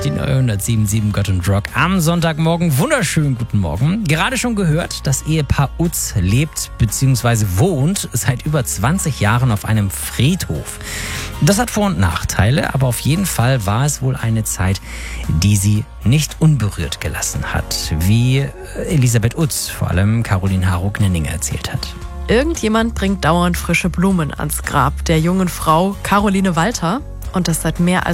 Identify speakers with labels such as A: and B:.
A: Die neue 107.7 Gott und Rock am Sonntagmorgen. Wunderschönen guten Morgen. Gerade schon gehört, das Ehepaar Utz lebt bzw. wohnt seit über 20 Jahren auf einem Friedhof. Das hat Vor- und Nachteile, aber auf jeden Fall war es wohl eine Zeit, die sie nicht unberührt gelassen hat. Wie Elisabeth Utz, vor allem Caroline Harro-Gnenninger, erzählt hat.
B: Irgendjemand bringt dauernd frische Blumen ans Grab der jungen Frau Caroline Walter und das seit mehr als